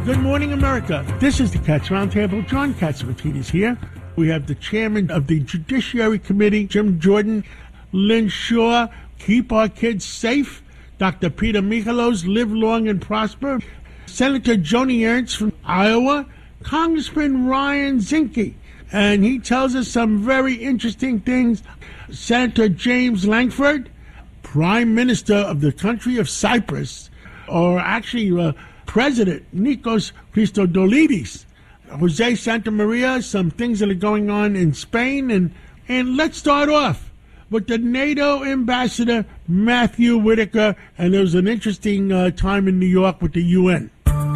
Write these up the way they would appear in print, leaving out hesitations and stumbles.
Good morning, America. This is the Cats Roundtable. John Catsimatidis here. We have the chairman of the Judiciary Committee, Jim Jordan, Lynn Shaw, Keep Our Kids Safe, Dr. Peter Michalos, Live Long and Prosper, Senator Joni Ernst from Iowa, Congressman Ryan Zinke, and he tells us some very interesting things. Senator James Lankford, Prime Minister of the country of Cyprus, or actually President Nikos Christodoulides, Jose Santa Maria, some things that are going on in Spain. And let's start off with the NATO ambassador, Matthew Whitaker. And there was an interesting time in New York with the UN.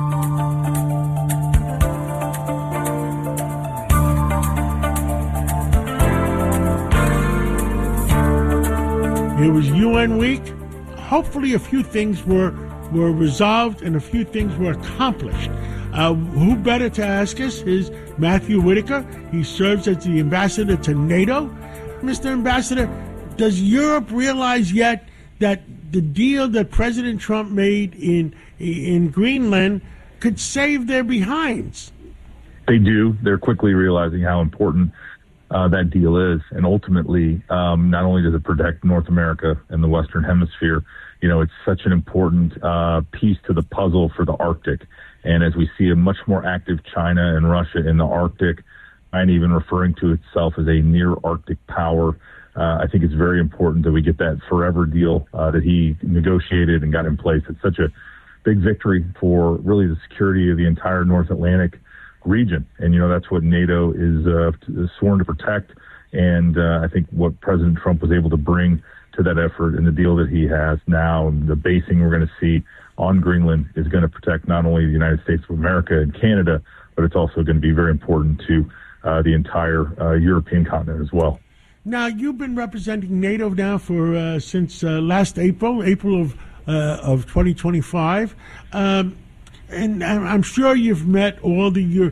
It was UN week. Hopefully a few things were resolved and a few things were accomplished. Who better to ask us is Matthew Whitaker. He serves as the ambassador to NATO. Mr. Ambassador, does Europe realize yet that the deal that President Trump made in Greenland could save their behinds? They do. They're quickly realizing how important that deal is. And ultimately, not only does it protect North America and the Western Hemisphere, you know, it's such an important piece to the puzzle for the Arctic. And as we see a much more active China and Russia in the Arctic, and even referring to itself as a near Arctic power, I think it's very important that we get that forever deal that he negotiated and got in place. It's such a big victory for really the security of the entire North Atlantic region. And, you know, that's what NATO is sworn to protect. And I think what President Trump was able to bring to that effort and the deal that he has now and the basing we're going to see on Greenland is going to protect not only the United States of America and Canada, but it's also going to be very important to the entire European continent as well. Now, you've been representing NATO now for since last April of 2025. And I'm sure you've met all the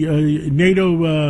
NATO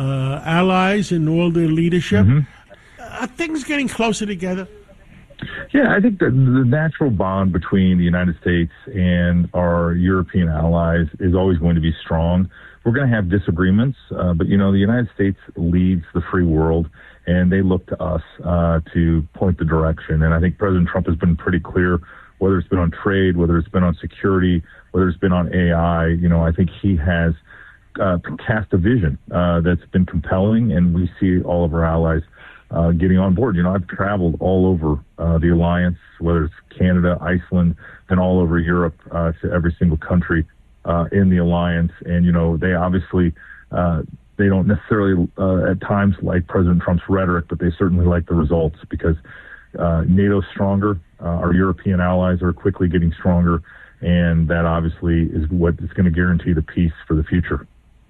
allies and all their leadership. Mm-hmm. Are things getting closer together? Yeah, I think that the natural bond between the United States and our European allies is always going to be strong. We're going to have disagreements, but, you know, the United States leads the free world, and they look to us to point the direction. And I think President Trump has been pretty clear, whether it's been on trade, whether it's been on security, whether it's been on AI. You know, I think he has cast a vision that's been compelling, and we see all of our allies getting on board. You know, I've traveled all over the alliance, whether it's Canada, Iceland, and all over Europe to every single country in the alliance. And, you know, they obviously, they don't necessarily at times like President Trump's rhetoric, but they certainly like the results because NATO's stronger. Our European allies are quickly getting stronger. And that obviously is what is going to guarantee the peace for the future.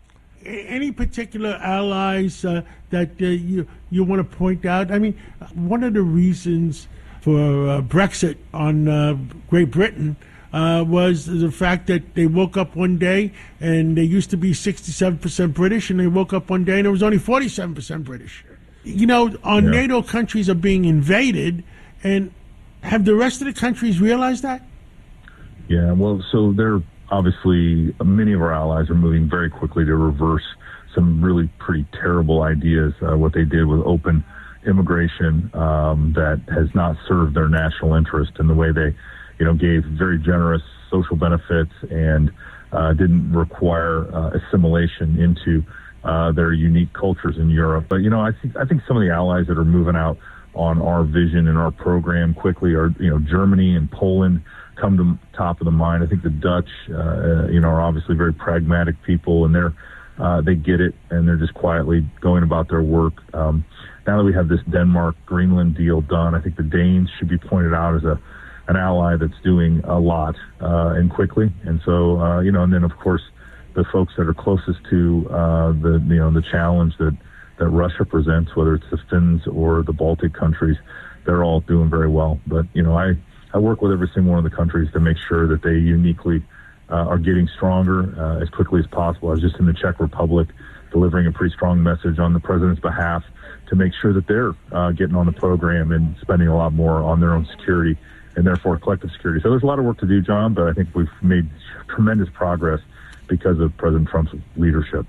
Any particular allies that you want to point out? I mean, one of the reasons for Brexit on Great Britain was the fact that they woke up one day and they used to be 67% British, and they woke up one day and it was only 47% British. You know, our NATO countries are being invaded, and have the rest of the countries realized that? Yeah, well, so they're obviously, many of our allies are moving very quickly to reverse some really pretty terrible ideas. What they did with open immigration that has not served their national interest, in the way they, you know, gave very generous social benefits and didn't require assimilation into their unique cultures in Europe. But, you know, I think some of the allies that are moving out on our vision and our program quickly are, you know, Germany and Poland come to top of the mind. I think the Dutch, you know, are obviously very pragmatic people, and they get it, and they're just quietly going about their work. Now that we have this Denmark-Greenland deal done, I think the Danes should be pointed out as an ally that's doing a lot and quickly. And so, you know, and then of course the folks that are closest to the challenge that Russia presents, whether it's the Finns or the Baltic countries, they're all doing very well. But, you know, I work with every single one of the countries to make sure that they uniquely are getting stronger as quickly as possible. I was just in the Czech Republic delivering a pretty strong message on the president's behalf to make sure that they're getting on the program and spending a lot more on their own security and therefore collective security. So there's a lot of work to do, John, but I think we've made tremendous progress because of President Trump's leadership.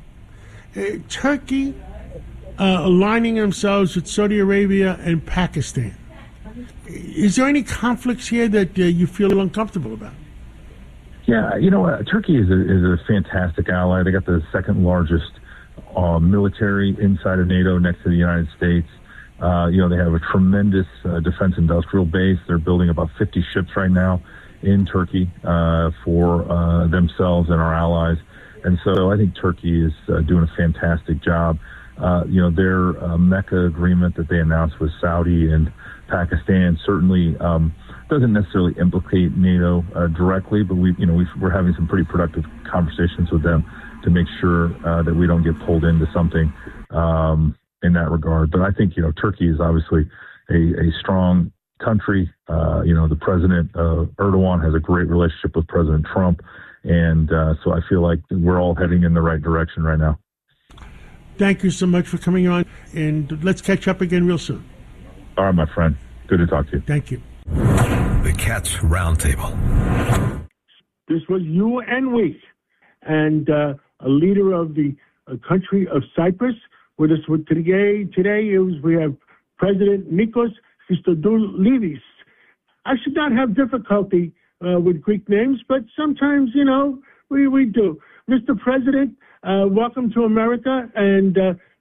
Turkey aligning themselves with Saudi Arabia and Pakistan. Is there any conflicts here that you feel uncomfortable about? Yeah, Turkey is a fantastic ally. They got the second largest military inside of NATO next to the United States. They have a tremendous defense industrial base. They're building about 50 ships right now in Turkey for themselves and our allies. And so I think Turkey is doing a fantastic job. Their Mecca agreement that they announced with Saudi and Pakistan certainly doesn't necessarily implicate NATO directly, but we're having some pretty productive conversations with them to make sure that we don't get pulled into something in that regard. But I think Turkey is obviously a strong country. The president Erdogan has a great relationship with President Trump, and so I feel like we're all heading in the right direction right now. Thank you so much for coming on, and let's catch up again real soon. All right, my friend. Good to talk to you. Thank you. The Cats Roundtable. This was UN Week, and a leader of the country of Cyprus with us today we have President Nikos Christodoulidis. I should not have difficulty with Greek names, but sometimes, we do. Mr. President, welcome to America, and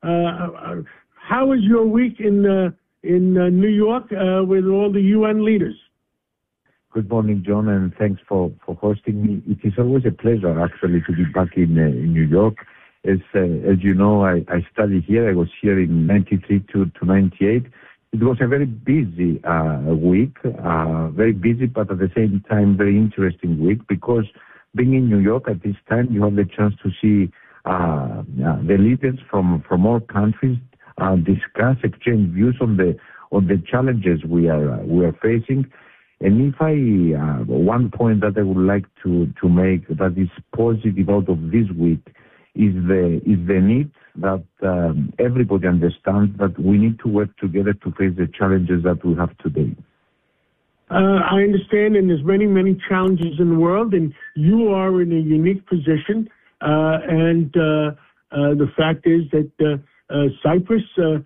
how was your week in New York with all the UN leaders? Good morning, John, and thanks for hosting me. It is always a pleasure, actually, to be back in New York. As you know, I studied here. I was here in 93 to 98. It was a very busy week, very busy, but at the same time, very interesting week, because being in New York at this time, you have the chance to see the leaders from all countries discuss, exchange views on the challenges we are facing. And if one point that I would like to make that is positive out of this week is the need that everybody understands that we need to work together to face the challenges that we have today. I understand, and there's many challenges in the world, and you are in a unique position. And the fact is that Cyprus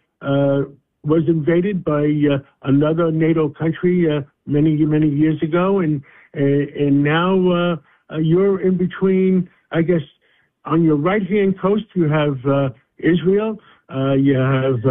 was invaded by another NATO country many years ago, and now you're in between. I guess on your right-hand coast you have Israel, you have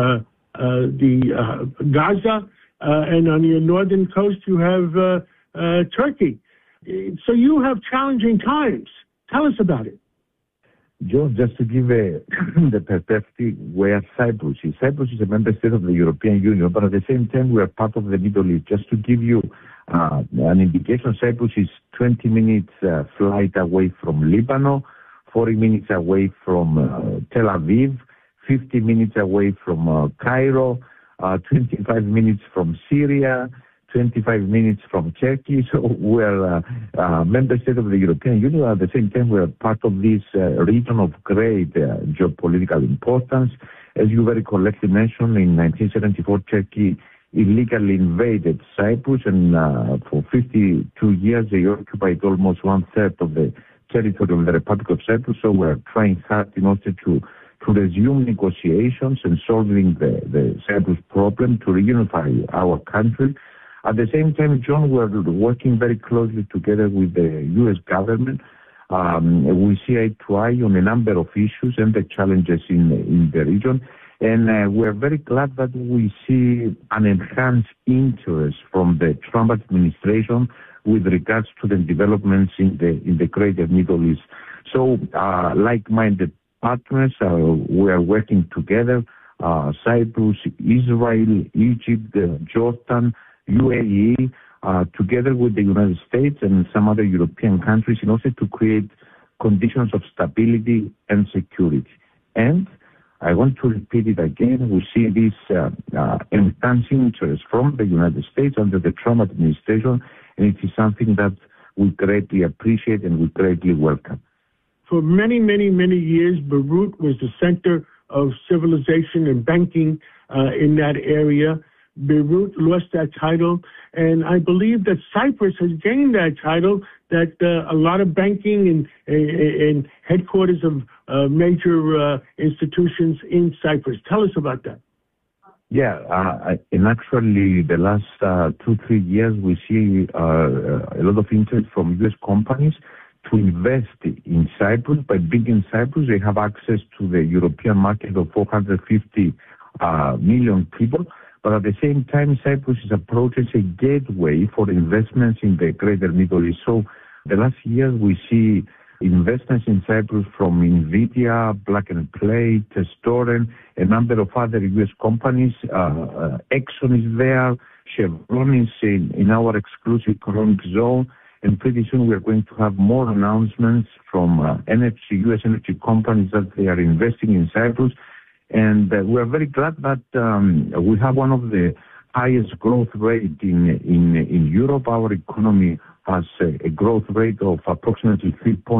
the Gaza, and on your northern coast you have Turkey. So you have challenging times. Tell us about it. John, just to give the perspective where Cyprus is. Cyprus is a member state of the European Union, but at the same time, we are part of the Middle East. Just to give you an indication, Cyprus is 20 minutes flight away from Lebanon, 40 minutes away from Tel Aviv, 50 minutes away from Cairo, 25 minutes from Syria, 25 minutes from Turkey. So we're a member state of the European Union. At the same time, we're part of this region of great geopolitical importance. As you very correctly mentioned, in 1974, Turkey illegally invaded Cyprus, and for 52 years, they occupied almost one-third of the territory of the Republic of Cyprus. So we're trying hard in order to resume negotiations and solving the Cyprus problem to reunify our country. At the same time, John, we're working very closely together with the U.S. government. We see eye to eye on a number of issues and the challenges in the region. And we're very glad that we see an enhanced interest from the Trump administration with regards to the developments in the greater Middle East. So, like-minded partners, we are working together, Cyprus, Israel, Egypt, Jordan, UAE, together with the United States and some other European countries in order to create conditions of stability and security. And I want to repeat it again, we see this enhanced interest from the United States under the Trump administration, and it is something that we greatly appreciate and we greatly welcome. For many years, Beirut was the center of civilization and banking in that area. Beirut lost that title, and I believe that Cyprus has gained that title, that a lot of banking and headquarters of major institutions in Cyprus. Tell us about that. Yeah, and actually the last 2-3 years, we see a lot of interest from U.S. companies to invest in Cyprus. By being in Cyprus, they have access to the European market of 450 million people. But at the same time, Cyprus is approaching a gateway for investments in the greater Middle East. So the last years, we see investments in Cyprus from NVIDIA, Plug and Play, Testoren, a number of other U.S. companies. Exxon is there, Chevron is in our exclusive economic zone, and pretty soon we are going to have more announcements from U.S. energy companies that they are investing in Cyprus. And we are very glad that we have one of the highest growth rate in Europe. Our economy has a growth rate of approximately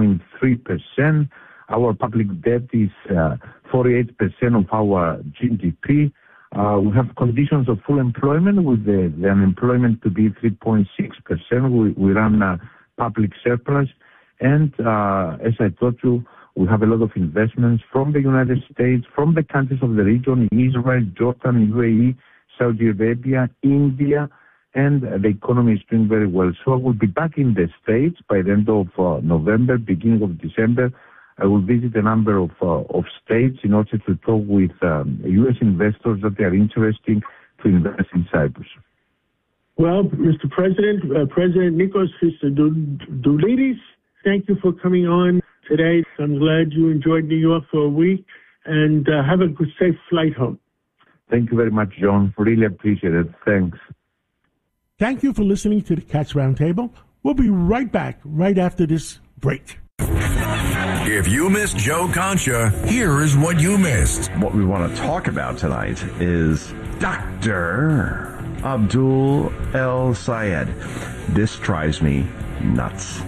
3.3%. Our public debt is 48% of our GDP. We have conditions of full employment with the unemployment to be 3.6%. We run a public surplus. And as I told you, we have a lot of investments from the United States, from the countries of the region, Israel, Jordan, UAE, Saudi Arabia, India, and the economy is doing very well. So I will be back in the States by the end of November, beginning of December. I will visit a number of states in order to talk with U.S. investors that they are interested to invest in Cyprus. Well, Mr. President, President Nikos Christodoulidis, thank you for coming on today. I'm glad you enjoyed New York for a week, and have a good, safe flight home. Thank you very much, John. Really appreciate it. Thanks. Thank you for listening to the Cats Roundtable. We'll be right back right after this break. If you missed Joe Concha, here is what you missed. What we want to talk about tonight is Dr. Abdul El Sayed. This drives me nuts.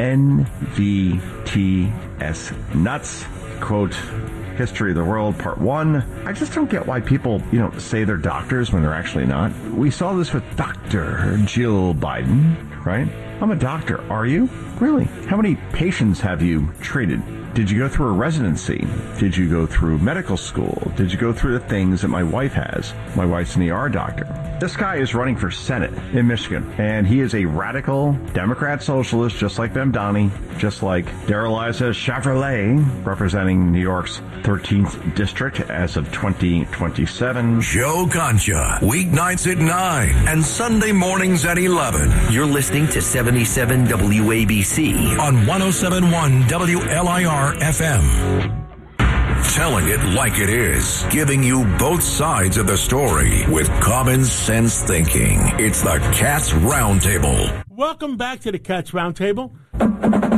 NVTS nuts. Quote, History of the World, Part 1. I just don't get why people, say they're doctors when they're actually not. We saw this with Dr. Jill Biden, right? I'm a doctor. Are you? Really? How many patients have you treated? Did you go through a residency? Did you go through medical school? Did you go through the things that my wife has? My wife's an ER doctor. This guy is running for Senate in Michigan, and he is a radical Democrat socialist, just like Bemdani, just like Darrell-Issa Chevrolet, representing New York's 13th district as of 2027. Joe Concha, weeknights at 9 and Sunday mornings at 11. You're listening to 77 WABC on 107.1 WLIR FM. Telling it like it is, giving you both sides of the story with common sense thinking. It's the Cats Roundtable. Welcome back to the Cats Roundtable.